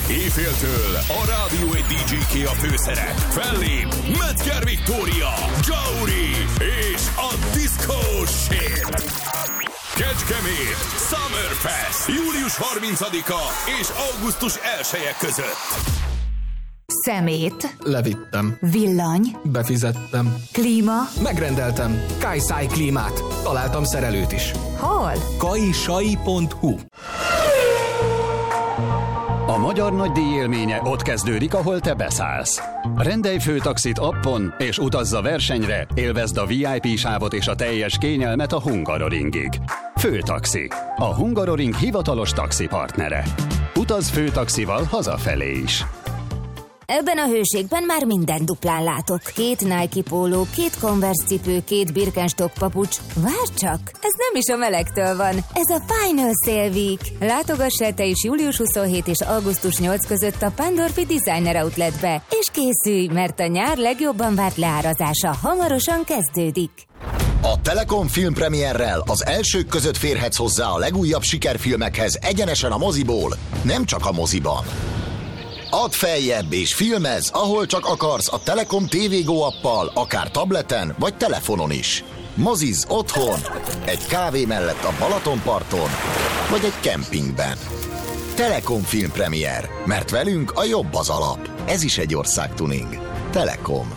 Éjféltől a Rádió egy DJ-ké a főszerep. Fellép Metzger Viktória, Jauri és a Disco Shit. Kecskemét Summerfest július 30-a és augusztus 1-e között. Szemét. Levittem. Villany. Befizettem. Klíma. Megrendeltem. Kajszáj klímát. Találtam szerelőt is. Hol? kajsai.hu. A magyar nagydíj élménye ott kezdődik, ahol te beszállsz. Rendelj főtaxit appon, és utazza versenyre, élvezd a VIP sávot és a teljes kényelmet a Hungaroringig. Főtaxi. A Hungaroring hivatalos taxipartnere. Utaz főtaxival hazafelé is. Ebben a hőségben már minden duplán látok. 2 Nike póló, 2 Converse cipő, 2 Birkenstock papucs. Várj csak, ez nem is a melegtől van. Ez a Final Sale Week. Látogass el te is július 27 és augusztus 8 között a Pandorfi Designer Outletbe. És készülj, mert a nyár legjobban várt leárazása hamarosan kezdődik. A Telekom filmpremierrel az elsők között férhetsz hozzá a legújabb sikerfilmekhez egyenesen a moziból, nem csak a moziban. Add feljebb és filmezz, ahol csak akarsz a Telekom TV Go appal, akár tableten vagy telefonon is. Mozizz otthon, egy kávé mellett a Balatonparton, vagy egy kempingben. Telekom filmpremier, mert velünk a jobb az alap. Ez is egy országtuning. Telekom.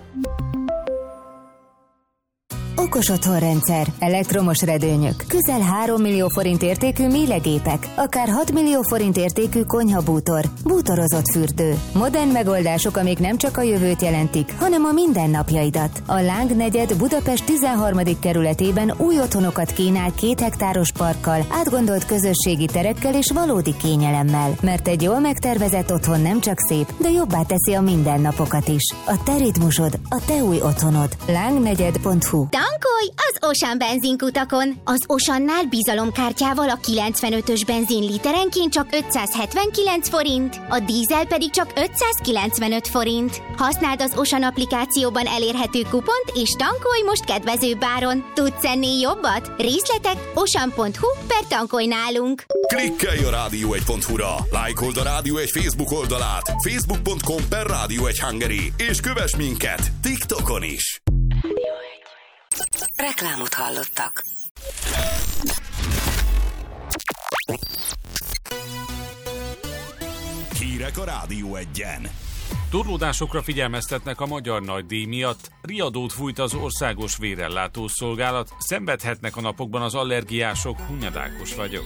Okos otthonrendszer, elektromos redőnyök, közel 3 millió forint értékű mélegépek, akár 6 millió forint értékű konyhabútor, bútorozott fürdő. Modern megoldások, amik nem csak a jövőt jelentik, hanem a mindennapjaidat. A Láng negyed Budapest 13. kerületében új otthonokat kínál 2 hektáros parkkal, átgondolt közösségi terekkel és valódi kényelemmel. Mert egy jól megtervezett otthon nem csak szép, de jobbá teszi a mindennapokat is. A te ritmusod, a te új otthonod. Lángnegyed.hu. Tankolj az Osan benzinkutakon! Az Osannál bizalomkártyával a 95-ös benzin literenként csak 579 forint, a dízel pedig csak 595 forint. Használd az Osan applikációban elérhető kupont, és tankolj most kedvezőbb áron. Tudsz ennél jobbat? Részletek osan.hu/tankolj nálunk. Klikkelj a Rádió1.hu-ra, lájkold a Rádió 1 Facebook oldalát, facebook.com/Rádió1 és kövess minket TikTokon is. Reklámot hallottak. Hírek a Rádió 1-en. Torlódásokra figyelmeztetnek a magyar nagydíj miatt. Riadót fújt az országos vérellátó szolgálat. Szenvedhetnek a napokban az allergiások. Hunyadákos vagyok.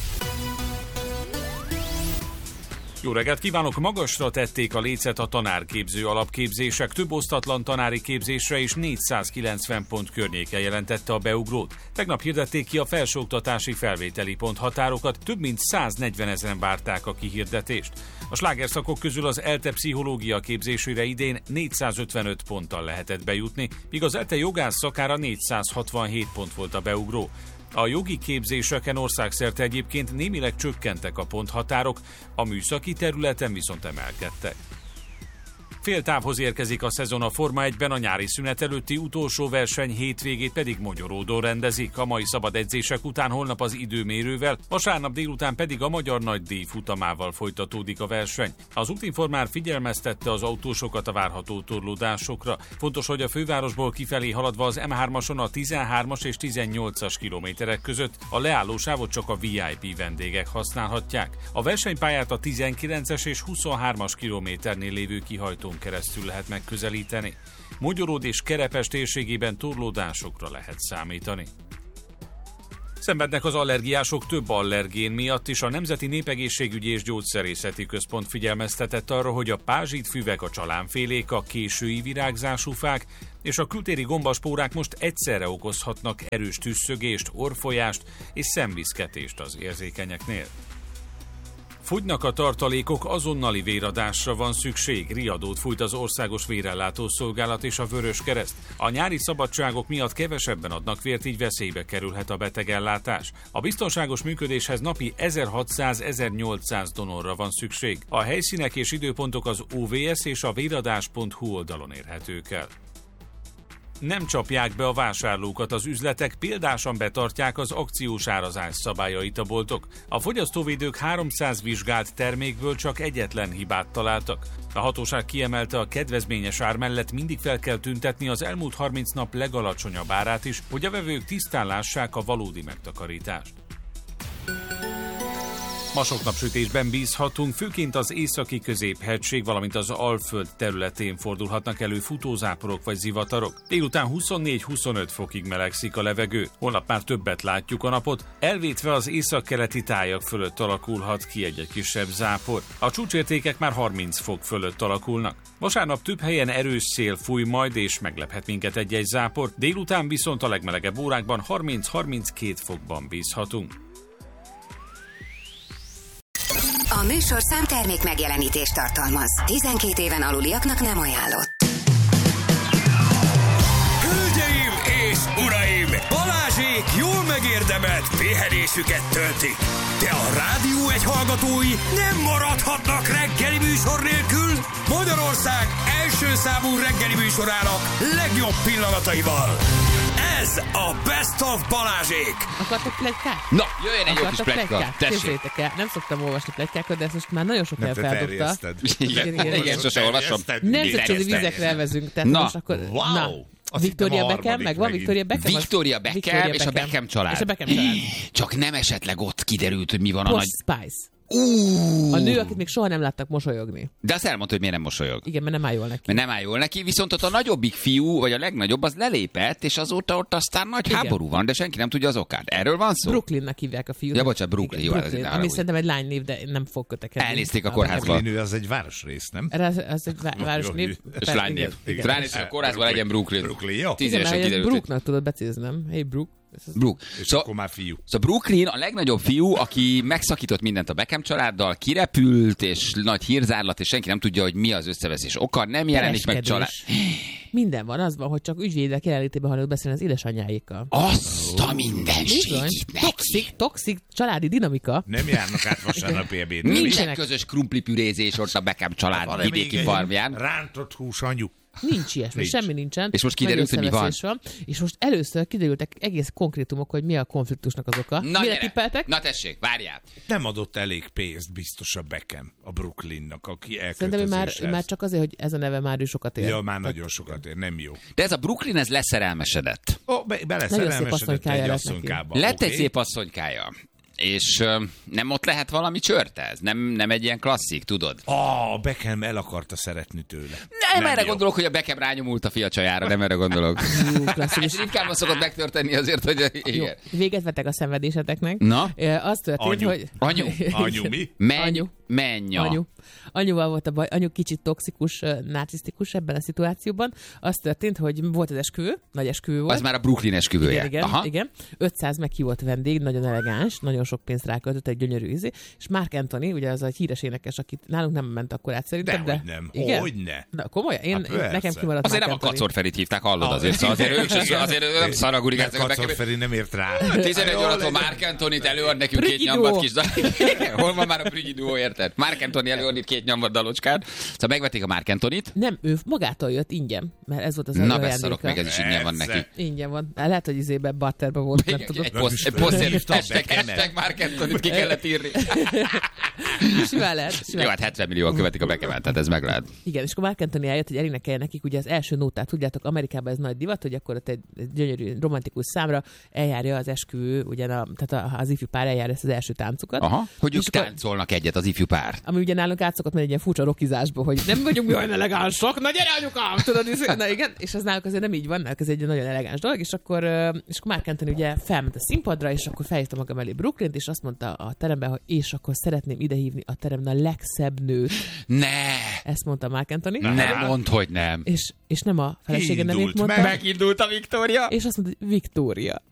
Jó reggelt kívánok! Magasra tették a lécet a tanárképző alapképzések. Több osztatlan tanári képzésre is 490 pont környéken jelentette a beugrót. Tegnap hirdették ki a felsőoktatási felvételi ponthatárokat, több mint 140 000 várták a kihirdetést. A slágerszakok közül az ELTE pszichológia képzésére idén 455 ponttal lehetett bejutni, míg az ELTE jogász szakára 467 pont volt a beugró. A jogi képzéseken országszerte egyébként némileg csökkentek a ponthatárok, a műszaki területen viszont emelkedtek. Fél távhoz érkezik a szezon a Forma 1-ben, a nyári szünet előtti utolsó verseny hétvégét pedig Mogyoródon rendezik. A mai szabad edzések után holnap az időmérővel, vasárnap délután pedig a magyar nagydíj futamával folytatódik a verseny. Az Útinform már figyelmeztette az autósokat a várható torlódásokra. Fontos, hogy a fővárosból kifelé haladva az M3-ason a 13-as és 18-as kilométerek között a leállósávot csak a VIP vendégek használhatják. A versenypályát a 19-es és 23-as kilométernél lévő kihajtón keresztül lehet megközelíteni. Mogyoród és Kerepes térségében torlódásokra lehet számítani. Szenvednek az allergiások több allergén miatt is. A Nemzeti Népegészségügyi és Gyógyszerészeti Központ figyelmeztetett arra, hogy a pázsitfüvek, a csalánfélék, a késői virágzású fák és a kültéri gombaspórák most egyszerre okozhatnak erős tüsszögést, orrfolyást és szemviszketést az érzékenyeknél. Fogynak a tartalékok, azonnali véradásra van szükség. Riadót fújt az Országos Vérellátó Szolgálat és a Vöröskereszt. A nyári szabadságok miatt kevesebben adnak vért, így veszélybe kerülhet a betegellátás. A biztonságos működéshez napi 1600-1800 donorra van szükség. A helyszínek és időpontok az OVS és a véradás.hu oldalon érhetők el. Nem csapják be a vásárlókat az üzletek, példásan betartják az akciós árazás szabályait a boltok. A fogyasztóvédők 300 vizsgált termékből csak egyetlen hibát találtak. A hatóság kiemelte, a kedvezményes ár mellett mindig fel kell tüntetni az elmúlt 30 nap legalacsonyabb árát is, hogy a vevők tisztán lássák a valódi megtakarítást. Ma sok napsütésben bízhatunk, főként az északi középhegység, valamint az Alföld területén fordulhatnak elő futózáporok vagy zivatarok. Délután 24-25 fokig melegszik a levegő. Holnap már többet látjuk a napot, elvétve az északkeleti tájak fölött alakulhat ki egy kisebb zápor. A csúcsértékek már 30 fok fölött alakulnak. Vasárnap több helyen erős szél fúj majd, és meglephet minket egy-egy zápor. Délután viszont a legmelegebb órákban 30-32 fokban bízhatunk. A műsorszám termék megjelenítést tartalmaz. 12 éven aluliaknak nem ajánlott. Hölgyeim és uraim! Balázsék jól megérdemelt pihenésüket töltik. De a Rádió Egy hallgatói nem maradhatnak reggeli műsor nélkül. Magyarország első számú reggeli műsorának legjobb pillanataival. Ez a Best of Balázsék! Akartok pletykát? Na, jöjjön egy jó kis pletyka. Képzeljétek el, nem szoktam olvasni pletykákat, de ezt most már nagyon sok helyen feldobta. Igen, sose olvasom. Nemzetközi vízekre elvezünk. Tehát most akkor, na, Victoria Beckham, meg van Victoria Beckham? Victoria Beckham és a Beckham család. És a Beckham család. Csak nem esetleg ott kiderült, hogy mi van a nagy... Spice. A nő, akit még soha nem láttak mosolyogni. De azt elmondta, hogy miért nem mosolyog. Igen, mert nem áll jól neki. Mert nem áll jól neki, viszont ott a nagyobbik fiú, vagy a legnagyobb, az lelépett, és azóta ott aztán nagy háború van, de senki nem tudja az okát. Erről van szó? Brooklynnak hívják a fiút. Ja, bocsánat, Brooklyn. Jó, Brooklyn, ami szerintem egy lánynév, de nem fog kötekedni. Elnézték a kórházba. Brooklyn az egy városrész, nem? Ez egy városnév. És lánynév. Ránéztek a kórházba, legyen Brooklyn. Brooklyn, jó. 10 évesen kiderült. Brooknak tudod becézni, nem? Hey, Brooke. Brooke. És akkor már fiú. Szóval Brooklyn a legnagyobb fiú, aki megszakított mindent a Beckham családdal, kirepült, és nagy hírzárlat, és senki nem tudja, hogy mi az összeveszés oka, nem jelenik meg család. Minden van, az van, hogy csak ügyvédek jelenlétében hallott beszélni az édesanyjáékkal. Azt a mindenségét neki. Toxik családi dinamika. Nem járnak át vasárnapi ebédre. Nincsen közös krumplipürézés ott a Beckham család vidéki farmján. Rántott hús anyu. Nincs ilyesmi, semmi nincsen. És most kiderült, hogy mi van. És most először kiderültek egész konkrétumok, hogy mi a konfliktusnak az oka. Mire tippeltek? Na tessék, várjál. Nem adott elég pénzt biztos a Beckham, a Brooklynnak, aki szerintem már csak azért, hogy ez a neve már ő sokat ér. Ja, már nagyon sokat ér, nem jó. De ez a Brooklyn, ez leszerelmesedett. Beleszerelmesedett egy asszonykába. Lett egy szép asszonykája. És nem ott lehet valami csörte ez? Nem egy ilyen klasszik, tudod? Beckham el akarta szeretni tőle. Nem erre gondolok, hogy a Beckham rányomult a fia csajára, nem erre gondolok. És ritkában szokott megtörténni azért, hogy... Igen. Véget vettek a szenvedéseteknek. Na? Az történt, hogy... Anyu mi? Menja. Anyuval volt a baj, anyu kicsit toxikus, narcisztikus ebben a szituációban. Az történt, hogy volt az esküvő, nagy esküvő volt. Az már a Brooklyn esküvője. Igen. 500 meghívott vendég, nagyon elegáns, nagyon sok pénzt ráköltött, egy gyönyörű ízé. És Mark Anthony, ugye az a híres énekes, akit nálunk nem ment akkor át szerintem, de... Hogyne. Na, komolyan? Nekem kimaradt azért nem a Kacor Ferit hívták, hallod azért. Azért nem szaragurigáztak a Kacor Feri nem ért rá. 11 órakor Mark Anthony-t előad nekünk két nyomvat kis hol van már a Prügyi duó, érted? Mark Anthony előad itt két nyomvat dalocskát. Szóval megvették a Mark Anthony-t. Nem, ő magától jött ingyen, mert ez volt az ajándéka. Na beszarok, meg ez is ingyen van neki. Ingyen van. Lehet, hogy izébe barterbe volt, nem tudom. Egy posztért, hashtag Mark Anthony-t ki kellett írni. Simán lehet. Jó, hát 70 millióan követik a Beckhamet, tehát ez meg lehet. Igen, és akkor Mark Anthony eljött, hogy elénekelje nekik ugye az első nótát. Tudjátok, Amerikában ez nagy divat, hogy akkor ott egy gyönyörű romantikus számra eljárja az esküvő, tehát az ifjú pár eljárja ezt az első táncukat. Aha, hogy ők táncolnak egyet az ifjú pár. Ami ugye nálunk átszokott menni egy ilyen furcsa rockizásba, hogy nem vagyunk mi olyan elegánsak, na gyere anyukám, tudod, na igen, és az náluk azért nem így van, ez egy nagyon elegáns dolog, és akkor Mark Anthony ugye felment a színpadra, és akkor felhívta magam elé Brooklynt, és azt mondta a teremben, hogy és akkor szeretném idehívni a teremben a legszebb nőt. Ne! Ezt mondta Mark Anthony. Nem mondd, hogy nem. És nem a felesége nevét mondta. Megindult a Victoria. És azt mondta, hogy Victoria.